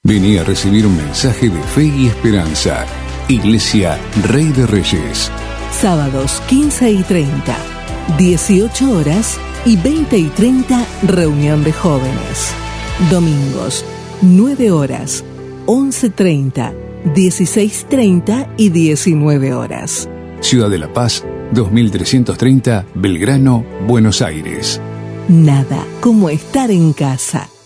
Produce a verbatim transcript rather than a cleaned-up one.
Vení a recibir un mensaje de fe y esperanza. Iglesia Rey de Reyes. Sábados quince y treinta, dieciocho horas y veinte y treinta, reunión de jóvenes. Domingos, nueve horas, once treinta, dieciséis treinta y diecinueve horas. Ciudad de La Paz, dos mil trescientos treinta, Belgrano, Buenos Aires. Nada como estar en casa.